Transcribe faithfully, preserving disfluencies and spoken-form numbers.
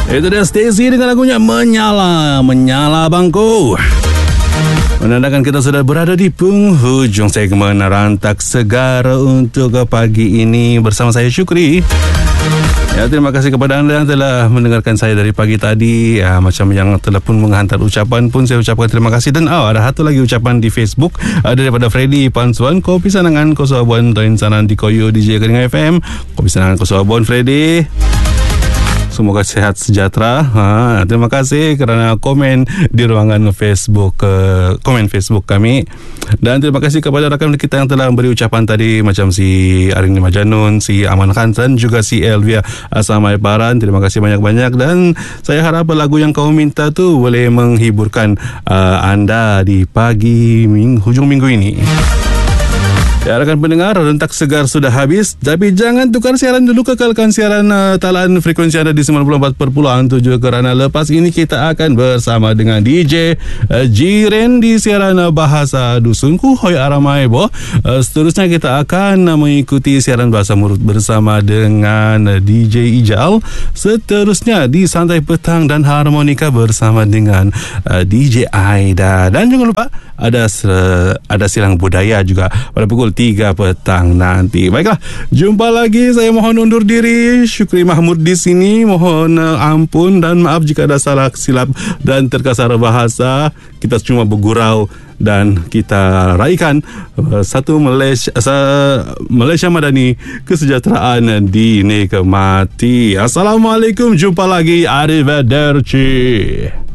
Itu dia Stacy dengan lagunya Menyala, Menyala Bangku. Menandakan kita sudah berada di penghujung segmen Rantak Segar untuk pagi ini bersama saya Syukri. Ya, terima kasih kepada anda yang telah mendengarkan saya dari pagi tadi. Ya, macam yang telah pun menghantar ucapan pun saya ucapkan terima kasih. Dan oh, ada satu lagi ucapan di Facebook uh, daripada Freddy Pansuan. Kopi sanangan ko sa abuan toin sanan di Koyo D J Keringa F M. Kopi sanangan ko sa abuan Freddy. Semoga sehat sejahtera. Ha, terima kasih kerana komen di ruangan Facebook, uh, komen Facebook kami. Dan terima kasih kepada rakan kita yang telah memberi ucapan tadi, macam si Arini Majanun, si Aman Khan dan juga si Elvia Asamai Paran. Terima kasih banyak-banyak. Dan saya harap lagu yang kau minta tu boleh menghiburkan uh, anda di pagi ming- hujung minggu ini. Ya, rakan pendengar, Rentak Segar sudah habis. Tapi jangan tukar siaran dulu, kekalkan siaran uh, talaan frekuensi anda di sembilan puluh empat perpuluhan tujuh kerana lepas ini kita akan bersama dengan D J uh, Jiren di siaran uh, Bahasa Dusunku Hoi Aramai Bo. Uh, seterusnya kita akan uh, mengikuti siaran Bahasa Murut bersama dengan uh, D J Ijal. Seterusnya di Santai Petang dan Harmonika bersama dengan uh, D J Aida. Dan jangan lupa ada uh, ada silang budaya juga pada pukul tiga petang nanti. Baiklah, jumpa lagi. Saya mohon undur diri. Syukri Mahmud di sini. Mohon uh, ampun dan maaf jika ada salah silap dan terkasar bahasa. Kita cuma bergurau dan kita raikan uh, satu Malaysia, uh, Malaysia Madani, kesejahteraan dinikmati. Assalamualaikum. Jumpa lagi. Arrivederci.